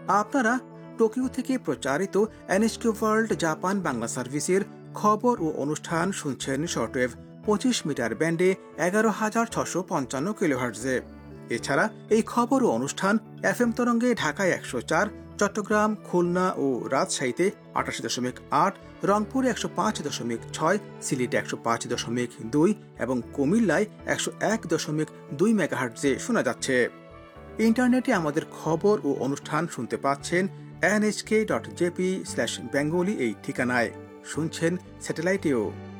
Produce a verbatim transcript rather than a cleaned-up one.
আপনারা টোকিও থেকে প্রচারিত এনএইচকে ওয়ার্ল্ড জাপান বাংলা সার্ভিসের খবর ও অনুষ্ঠান শুনছেন শর্টওয়েভ পঁচিশ মিটার ব্যান্ডে এগারো হাজার ছশো পঞ্চান্ন কিলোহার্টজে। এছাড়া এই খবর ও অনুষ্ঠান এফ এম তরঙ্গে ঢাকায় একশো চার, চট্টগ্রাম, খুলনা ও রাজশাহীতে আটাশি দশমিক আট, রংপুরে একশো পাঁচ দশমিক ছয়, সিলেটে একশো পাঁচ দশমিক দুই এবং কুমিল্লায় একশো এক দশমিক দুই মেগাহার্টজে শোনা যাচ্ছে। ইন্টারনেটে আমাদের খবর ও অনুষ্ঠান শুনতে পাচ্ছেন NHK dot JP slash Bengali এই ঠিকানায়। শুনছেন স্যাটেলাইটেও।